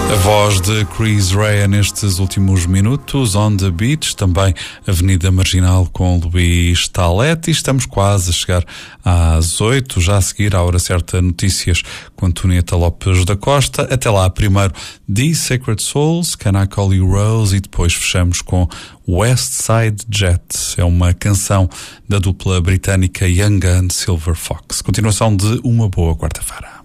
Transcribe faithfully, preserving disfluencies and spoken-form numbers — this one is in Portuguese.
A voz de Chris Rea nestes últimos minutos, On the Beach, também Avenida Marginal com Luís Talete, e estamos quase a chegar às oito, já a seguir à hora certa notícias com Antonieta Lopes da Costa. Até lá, primeiro The Sacred Souls, Can I Call You Rose, e depois fechamos com West Side Jet. É uma canção da dupla britânica Young and Silver Fox. Continuação de uma boa quarta-feira.